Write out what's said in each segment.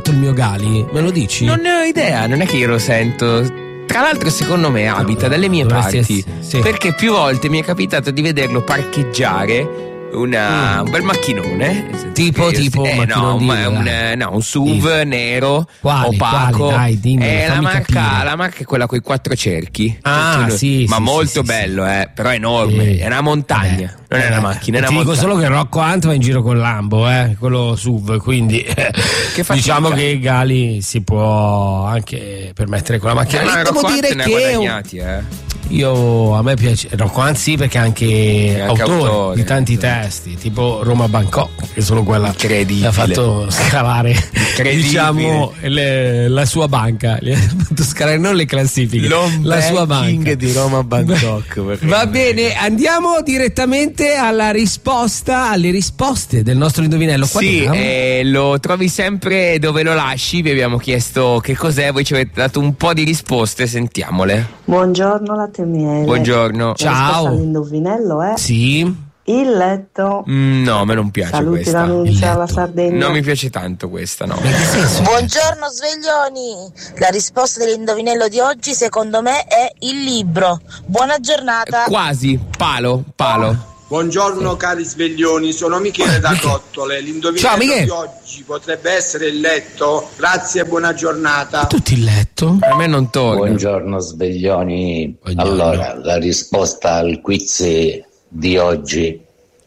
il mio Gali? Me lo dici? Non ne ho idea, non è che io lo sento. Tra l'altro secondo me abita dalle mie parti, sì. perché più volte mi è capitato di vederlo parcheggiare un bel macchinone, tipo un SUV nero opaco. Quali? Dai, dimmi, la marca è quella con i 4 cerchi. Molto bello, però è enorme, è una montagna, non è una macchina, è una ti dico montagna. solo che Rocco Hunt va in giro con Lambo, quello SUV, quindi diciamo che Gali si può anche permettere con la macchina. Devo dire che a me piace Rocco Hunt, sì, perché è anche autore di tanti testi, tipo Roma Bangkok, che sono quella che ha fatto scalare, diciamo, la sua banca, gli ha fatto scalare non le classifiche, la sua banca di Roma Bangkok. Va bene, andiamo direttamente alle risposte del nostro indovinello. Lo trovi sempre dove lo lasci. Vi abbiamo chiesto che cos'è, voi ci avete dato un po' di risposte, sentiamole. Buongiorno latte e miele. Buongiorno. Ciao. L'indovinello è il letto. No, a me non piace. Saluti questa. l'annuncia alla Sardegna. Non mi piace tanto questa, no. Buongiorno sveglioni. La risposta dell'indovinello di oggi secondo me è il libro. Buona giornata. Quasi, palo. Buongiorno cari sveglioni, sono Michele da Cottole. L'indovinello di oggi potrebbe essere il letto. Grazie e buona giornata. Tutti il letto? A me non torna. Buongiorno sveglioni. Allora, la risposta al quiz di oggi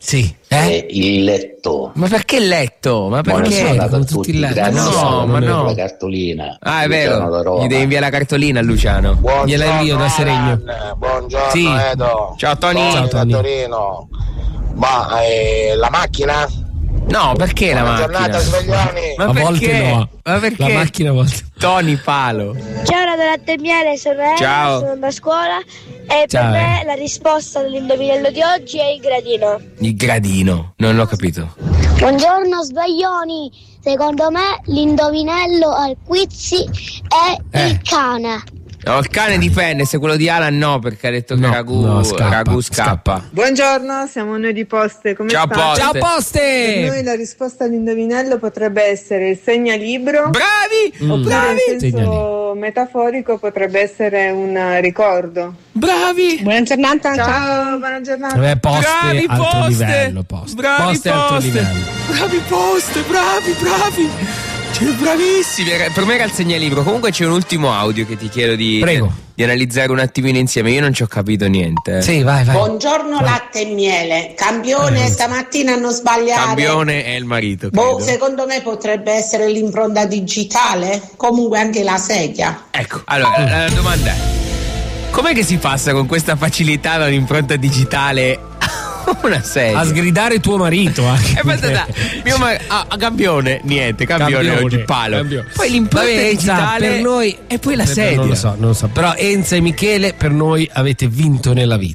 è il letto. Ma perché il letto? Ma perché? Buona giornata a tutti, grazie no. La cartolina. È vero, gli devi inviare la cartolina a Luciano. Gliela invio da Seregno. Buongiorno Edo. Ciao Tony. Ciao Torino. Ma la macchina? No, perché buona la macchina? Giornata sveglioni. Ma a volte no. Ma perché? La macchina a volte. Tony Palo. Ciao Radio Latte e Miele, sono Eva, Ciao. sono da scuola e per me la risposta dell'indovinello di oggi è il gradino. Il gradino, non l'ho capito. Buongiorno sveglioni, secondo me l'indovinello al quiz è il cane. No, il cane dipende, se quello di Alan no, perché ha detto che Ragù scappa. Buongiorno, siamo noi di Poste, come Ciao state? Poste. Ciao Poste! Per noi la risposta all'indovinello potrebbe essere il segnalibro. Bravi! Oppure in senso metaforico potrebbe essere un ricordo. Bravi! Buona giornata. Ciao, buona giornata. Poste, bravi altro Poste! livello, Bravi Poste, altro livello. Bravi Poste, bravi! Bravissimi, per me era il segnalibro. Comunque c'è un ultimo audio che ti chiedo di analizzare un attimino insieme. Io non ci ho capito niente. Sì, vai. Buongiorno latte e miele. Campione stamattina hanno sbagliato. Campione è il marito. Secondo me potrebbe essere l'impronta digitale. Comunque anche la sedia. Ecco, allora la domanda è: com'è che si passa con questa facilità da un'impronta digitale una sedia? A sgridare tuo marito anche. Campione, niente, campione oggi palo. Campione. Poi l'impronta digitale per noi e poi la sedia. Non lo so. Però Enza e Michele, per noi avete vinto nella vita.